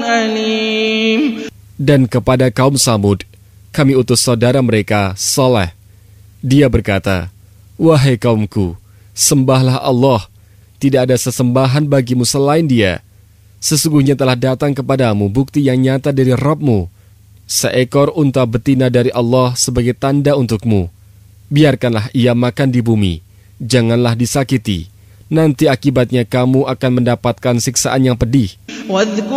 أليم. Dan kepada kaum Samud, kami utus saudara mereka, Saleh. Dia berkata, wahai kaumku, sembahlah Allah, tidak ada sesembahan bagimu selain Dia. Sesungguhnya telah datang kepadamu bukti yang nyata dari Rabbmu, seekor unta betina dari Allah sebagai tanda untukmu. Biarkanlah ia makan di bumi, janganlah disakiti. Nanti akibatnya kamu akan mendapatkan siksaan yang pedih.